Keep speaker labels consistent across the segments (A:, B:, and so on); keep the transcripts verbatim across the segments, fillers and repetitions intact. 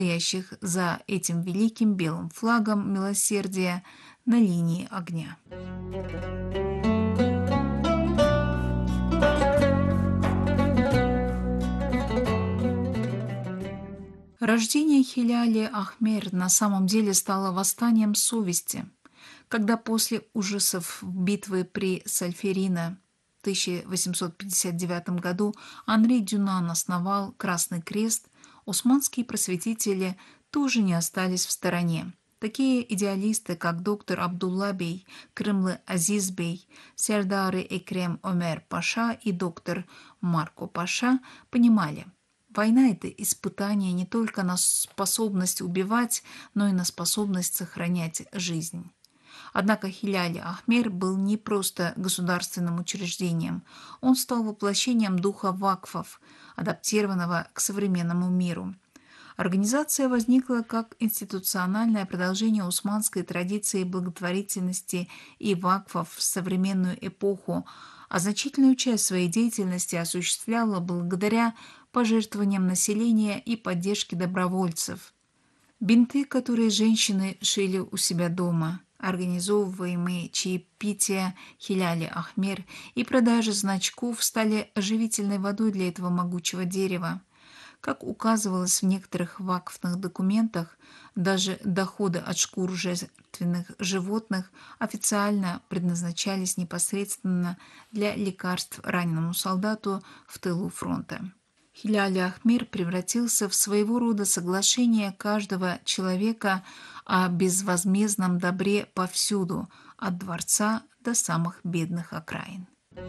A: стоящих за этим великим белым флагом милосердия на линии огня. Рождение Хиляли Ахмер на самом деле стало восстанием совести, когда после ужасов битвы при Сальферино в тысяча восемьсот пятьдесят девятом году Анри Дюнан основал Красный Крест, османские просветители тоже не остались в стороне. Такие идеалисты, как доктор Абдулла бей, Крымлы Азиз бей, Сердары Экрем Омер Паша и доктор Марко Паша понимали, война – это испытание не только на способность убивать, но и на способность сохранять жизнь. Однако Хиляли Ахмер был не просто государственным учреждением, он стал воплощением духа вакфов, адаптированного к современному миру. Организация возникла как институциональное продолжение османской традиции благотворительности и вакфов в современную эпоху, а значительную часть своей деятельности осуществляла благодаря пожертвованиям населения и поддержке добровольцев. Бинты, которые женщины шили у себя дома, организовываемые чаепития Хиляли Ахмер и продажа значков стали оживительной водой для этого могучего дерева. Как указывалось в некоторых вакфных документах, даже доходы от шкур жертвенных животных официально предназначались непосредственно для лекарств раненому солдату в тылу фронта. Хиляли Ахмер превратился в своего рода соглашение каждого человека о безвозмездном добре повсюду, от дворца до самых бедных окраин.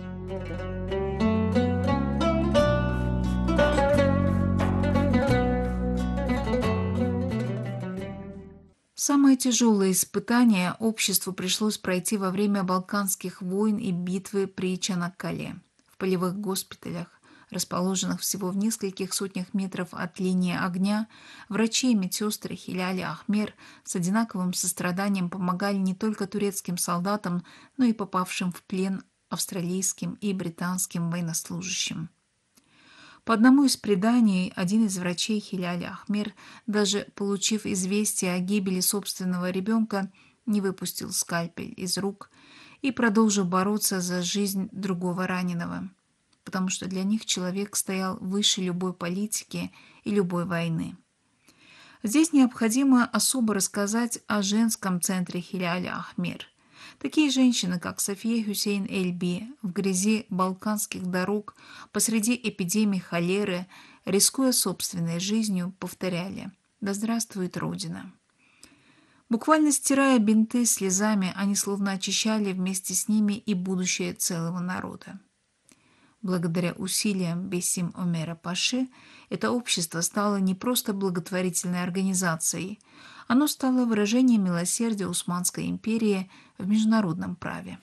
A: Самое тяжелое испытание обществу пришлось пройти во время Балканских войн и битвы при Чанаккале. В полевых госпиталях, расположенных всего в нескольких сотнях метров от линии огня, врачи и медсестры Хиляли Ахмер с одинаковым состраданием помогали не только турецким солдатам, но и попавшим в плен австралийским и британским военнослужащим. По одному из преданий, один из врачей Хиляли Ахмер, даже получив известие о гибели собственного ребенка, не выпустил скальпель из рук и продолжил бороться за жизнь другого раненого, потому что для них человек стоял выше любой политики и любой войны. Здесь необходимо особо рассказать о женском центре Хиляли Ахмер. Такие женщины, как София Хюсейн Эльби, в грязи балканских дорог, посреди эпидемии холеры, рискуя собственной жизнью, повторяли: «Да здравствует Родина!». Буквально стирая бинты слезами, они словно очищали вместе с ними и будущее целого народа. Благодаря усилиям Бессим Омера Паши это общество стало не просто благотворительной организацией, оно стало выражением милосердия Османской империи в международном праве.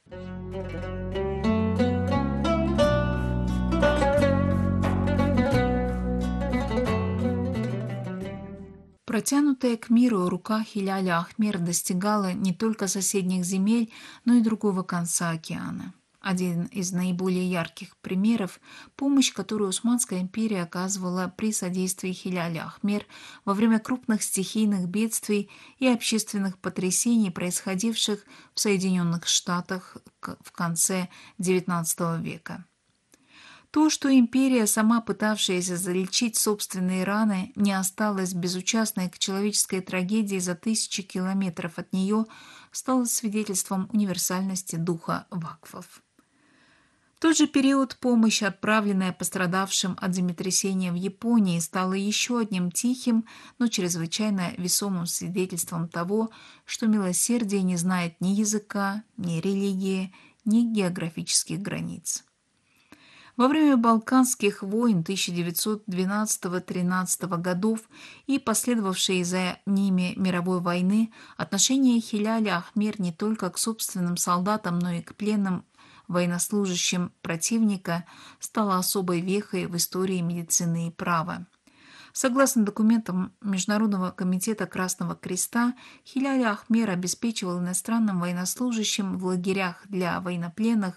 A: Протянутая к миру рука Хиляли Ахмер достигала не только соседних земель, но и другого конца океана. Один из наиболее ярких примеров – помощь, которую Османская империя оказывала при содействии Хиляли Ахмер во время крупных стихийных бедствий и общественных потрясений, происходивших в Соединенных Штатах в конце девятнадцатого века. То, что империя, сама пытавшаяся залечить собственные раны, не осталась безучастной к человеческой трагедии за тысячи километров от нее, стало свидетельством универсальности духа вакфов. В тот же период помощь, отправленная пострадавшим от землетрясения в Японии, стала еще одним тихим, но чрезвычайно весомым свидетельством того, что милосердие не знает ни языка, ни религии, ни географических границ. Во время Балканских войн тысяча девятьсот двенадцатого-тринадцатого годов и последовавшей за ними мировой войны отношение Хиляли Ахмер не только к собственным солдатам, но и к пленным военнослужащим противника стало особой вехой в истории медицины и права. Согласно документам Международного комитета Красного Креста, Хиляли Ахмер обеспечивал иностранным военнослужащим в лагерях для военнопленных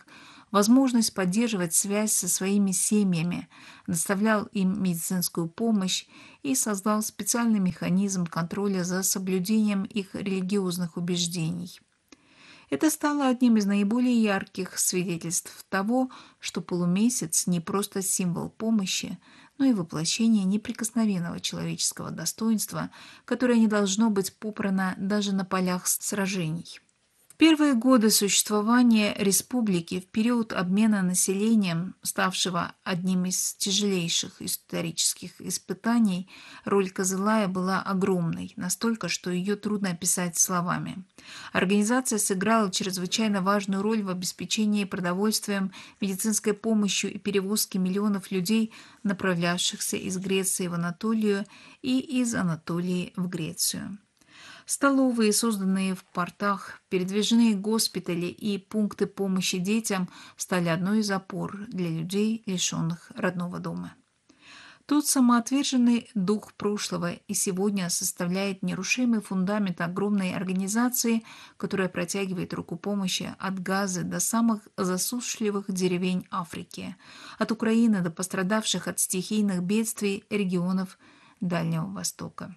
A: возможность поддерживать связь со своими семьями, доставлял им медицинскую помощь и создал специальный механизм контроля за соблюдением их религиозных убеждений. Это стало одним из наиболее ярких свидетельств того, что полумесяц не просто символ помощи, но и воплощение неприкосновенного человеческого достоинства, которое не должно быть попрано даже на полях сражений. В первые годы существования республики, в период обмена населением, ставшего одним из тяжелейших исторических испытаний, роль Кызылая была огромной, настолько, что ее трудно описать словами. Организация сыграла чрезвычайно важную роль в обеспечении продовольствием, медицинской помощью и перевозке миллионов людей, направлявшихся из Греции в Анатолию и из Анатолии в Грецию. Столовые, созданные в портах, передвижные госпитали и пункты помощи детям стали одной из опор для людей, лишенных родного дома. Тот самоотверженный дух прошлого и сегодня составляет нерушимый фундамент огромной организации, которая протягивает руку помощи от Газы до самых засушливых деревень Африки, от Украины до пострадавших от стихийных бедствий регионов Дальнего Востока.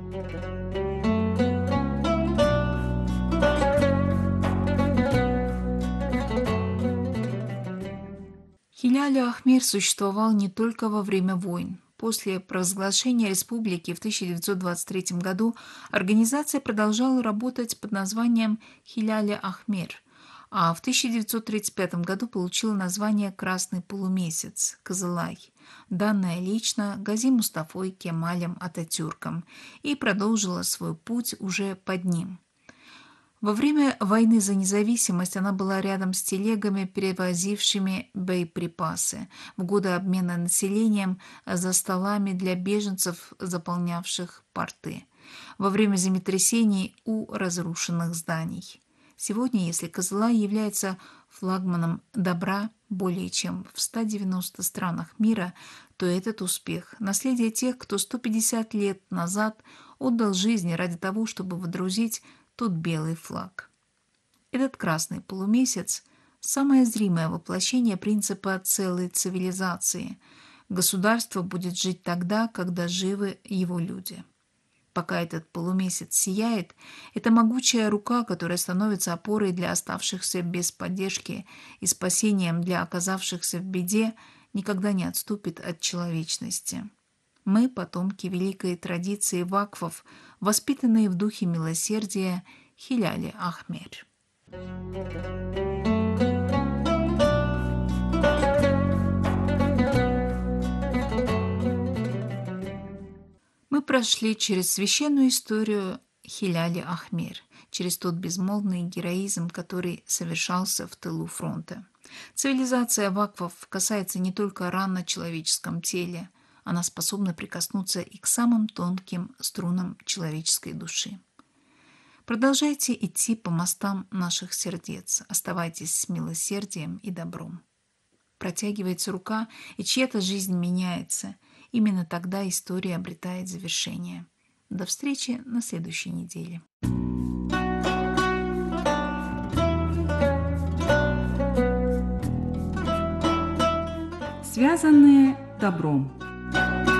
A: Хиляли Ахмер существовал не только во время войн. После провозглашения республики в тысяча девятьсот двадцать третьем году организация продолжала работать под названием Хиляли Ахмер, а в тысяча девятьсот тридцать пятом году получила название «Красный полумесяц» – Кызылай, данное лично Гази Мустафой Кемалем Ататюрком, и продолжила свой путь уже под ним. Во время войны за независимость она была рядом с телегами, перевозившими боеприпасы, в годы обмена населением за столами для беженцев, заполнявших порты, во время землетрясений у разрушенных зданий. Сегодня, если Кызылай является флагманом добра более чем в ста девяноста странах мира, то этот успех – наследие тех, кто сто пятьдесят лет назад отдал жизни ради того, чтобы водрузить тут белый флаг. Этот красный полумесяц – самое зримое воплощение принципа целой цивилизации. Государство будет жить тогда, когда живы его люди. Пока этот полумесяц сияет, это могучая рука, которая становится опорой для оставшихся без поддержки и спасением для оказавшихся в беде, никогда не отступит от человечности. Мы, потомки великой традиции вакфов, воспитанные в духе милосердия Хиляли Ахмер. Мы прошли через священную историю Хиляли Ахмер, через тот безмолвный героизм, который совершался в тылу фронта. Цивилизация вакфов касается не только ран на человеческом теле, она способна прикоснуться и к самым тонким струнам человеческой души. Продолжайте идти по мостам наших сердец, оставайтесь с милосердием и добром. Протягивается рука, и чья-то жизнь меняется. Именно тогда история обретает завершение. До встречи на следующей неделе.
B: Связанные добром.